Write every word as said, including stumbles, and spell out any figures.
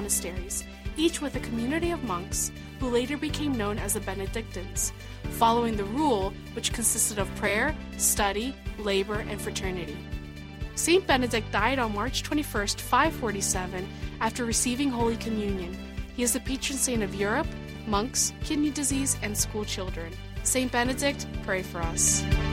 monasteries, each with a community of monks who later became known as the Benedictines, following the rule which consisted of prayer, study, labor, and fraternity. Saint Benedict died on March twenty-first, five forty-seven, after receiving Holy Communion. He is the patron saint of Europe, monks, kidney disease, and school children. Saint Benedict, pray for us.